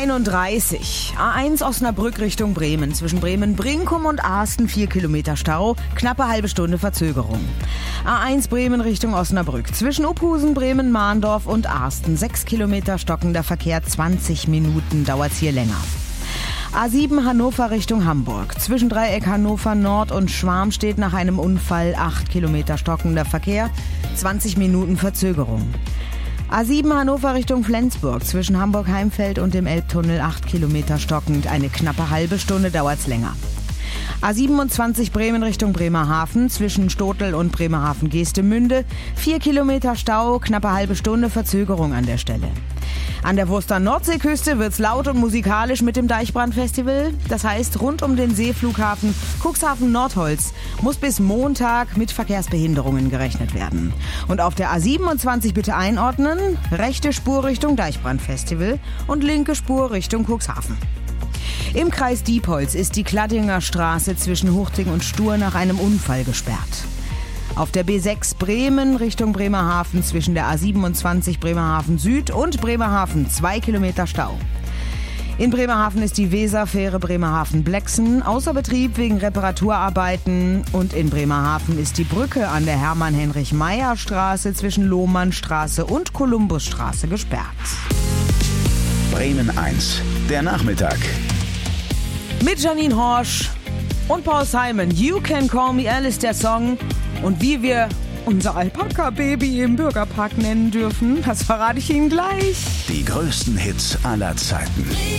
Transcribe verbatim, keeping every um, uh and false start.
einunddreißig. A eins Osnabrück Richtung Bremen. Zwischen Bremen-Brinkum und Asten vier Kilometer Stau. Knappe halbe Stunde Verzögerung. A eins Bremen Richtung Osnabrück. Zwischen Uphusen, Bremen, Mahndorf und Asten sechs Kilometer stockender Verkehr. zwanzig Minuten dauert's hier länger. A sieben Hannover Richtung Hamburg. Zwischen Dreieck Hannover Nord und Schwarm steht nach einem Unfall acht Kilometer stockender Verkehr. zwanzig Minuten Verzögerung. A sieben Hannover Richtung Flensburg. Zwischen Hamburg-Heimfeld und dem Elbtunnel acht Kilometer stockend. Eine knappe halbe Stunde dauert's länger. A siebenundzwanzig Bremen Richtung Bremerhaven. Zwischen Stotel und Bremerhaven-Geestemünde. vier Kilometer Stau, knappe halbe Stunde Verzögerung an der Stelle. An der Wurster Nordseeküste wird's laut und musikalisch mit dem Deichbrand-Festival. Das heißt, rund um den Seeflughafen Cuxhaven-Nordholz muss bis Montag mit Verkehrsbehinderungen gerechnet werden. Und auf der A siebenundzwanzig bitte einordnen: rechte Spur Richtung Deichbrand-Festival und linke Spur Richtung Cuxhaven. Im Kreis Diepholz ist die Kladdinger Straße zwischen Huchting und Stur nach einem Unfall gesperrt. Auf der B sechs Bremen Richtung Bremerhaven zwischen der A siebenundzwanzig Bremerhaven Süd und Bremerhaven zwei Kilometer Stau. In Bremerhaven ist die Weserfähre Bremerhaven-Blexen außer Betrieb wegen Reparaturarbeiten. Und in Bremerhaven ist die Brücke an der Hermann-Heinrich-Meyer-Straße zwischen Lohmannstraße und Kolumbusstraße gesperrt. Bremen eins, der Nachmittag. Mit Janine Horsch und Paul Simon. You Can Call Me Al ist der Song. Und wie wir unser Alpaka-Baby im Bürgerpark nennen dürfen, das verrate ich Ihnen gleich. Die größten Hits aller Zeiten.